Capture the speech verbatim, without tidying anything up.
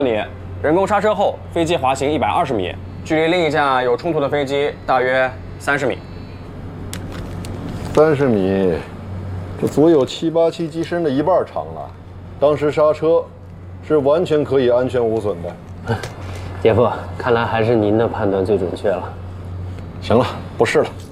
你人工刹车后，飞机滑行一百二十米，距离另一架有冲突的飞机大约三十米。 三十米，这足有七八七机身的一半长了。当时刹车是完全可以安全无损的。 姐夫，看来还是您的判断最准确了。 行了，不是了。